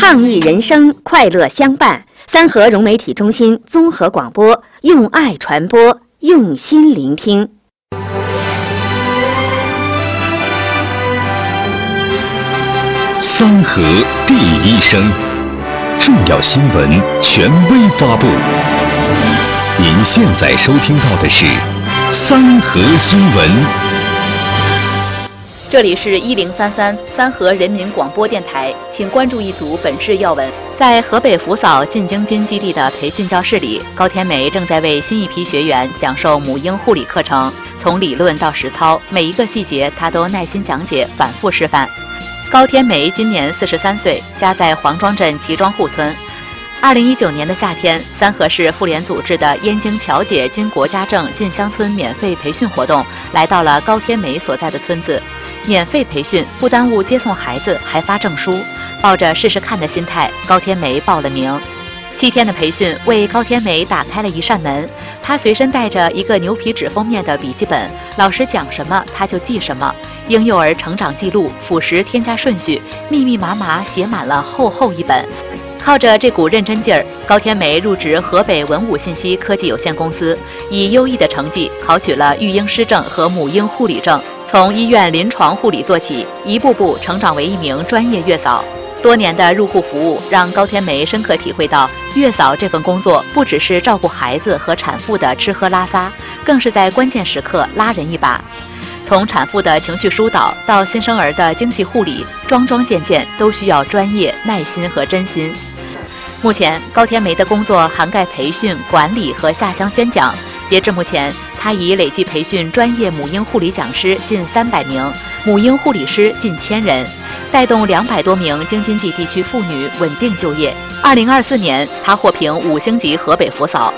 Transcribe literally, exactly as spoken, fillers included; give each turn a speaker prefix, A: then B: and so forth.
A: 抗疫人生，快乐相伴。三河融媒体中心综合广播，用爱传播，用心聆听。
B: 三河第一声，重要新闻权威发布。您现在收听到的是三河新闻。
C: 这里是一零三三三河人民广播电台，请关注一组本市要闻。在河北扶嫂进京津基地的培训教室里，高天梅正在为新一批学员讲授母婴护理课程，从理论到实操，每一个细节她都耐心讲解，反复示范。高天梅今年四十三岁，家在黄庄镇齐庄户村。二零一九年的夏天，三河市妇联组织的燕京乔姐经国家证进乡村免费培训活动来到了高天梅所在的村子。免费培训不耽误接送孩子，还发证书。抱着试试看的心态，高天梅报了名。七天的培训为高天梅打开了一扇门。她随身带着一个牛皮纸封面的笔记本，老师讲什么她就记什么。婴幼儿成长记录、辅食添加顺序，密密麻麻写满了厚厚一本。靠着这股认真劲儿，高天梅入职河北文武信息科技有限公司，以优异的成绩考取了育婴师证和母婴护理证。从医院临床护理做起，一步步成长为一名专业月嫂。多年的入户服务让高天梅深刻体会到，月嫂这份工作不只是照顾孩子和产妇的吃喝拉撒，更是在关键时刻拉人一把。从产妇的情绪疏导到新生儿的精细护理，桩桩件件都需要专业、耐心和真心。目前，高天梅的工作涵盖培训、管理和下乡宣讲。截至目前，她已累计培训专业母婴护理讲师近三百名，母婴护理师近千人，带动两百多名京津冀地区妇女稳定就业。二零二四年，她获评五星级河北扶嫂。